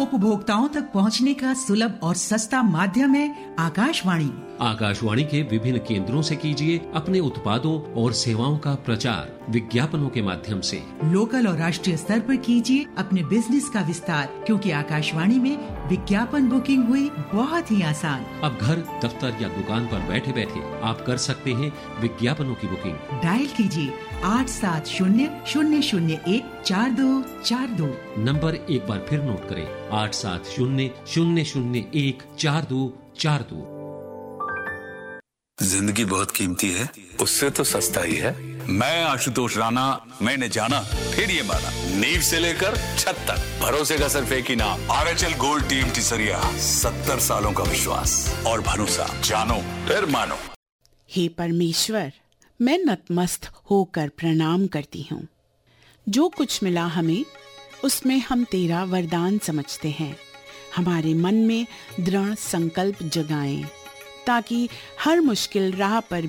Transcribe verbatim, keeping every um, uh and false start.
उपभोक्ताओं तक पहुंचने का सुलभ और सस्ता माध्यम है आकाशवाणी। आकाशवाणी के विभिन्न केंद्रों से कीजिए अपने उत्पादों और सेवाओं का प्रचार विज्ञापनों के माध्यम से। लोकल और राष्ट्रीय स्तर पर कीजिए अपने बिजनेस का विस्तार, क्योंकि आकाशवाणी में विज्ञापन बुकिंग हुई बहुत ही आसान। अब घर, दफ्तर या दुकान पर बैठे बैठे आप कर सकते हैं विज्ञापनों की बुकिंग। डायल कीजिए आठ सात शून्य शून्य शून्य एक चार दो चार दो। नंबर एक बार फिर नोट करें, आठ सात शून्य शून्य शून्य एक चार दो चार दो। जिंदगी बहुत कीमती है, उससे तो सस्ता ही है। मैं आशुतोष राणा, मैंने जाना फिर ये माना, नींव से लेकर छत तक भरोसे का सिर्फ एक ही नाम, R H L gold team टिसरिया। सत्तर सालों का विश्वास और भरोसा, जानो फिर मानो। हे परमेश्वर, मैं नतमस्त होकर प्रणाम करती हूँ। जो कुछ मिला हमें, उसमें हम तेरा वरदान समझते हैं। हमारे मन में दृढ़ संकल्प जगाएं, ताकि हर मुश्किल राह पर